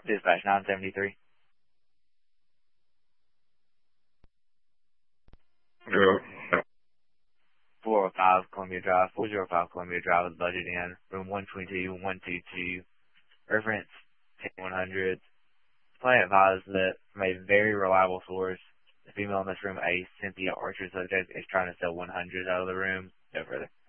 Dispatch 973. Yeah. 405 Columbia Drive, 405 Columbia Drive with budget in, room 122, 122, reference 10100. Plan advised that from a very reliable source, the female in this room, a Cynthia Archer subject, is trying to sell 100 out of the room. No further.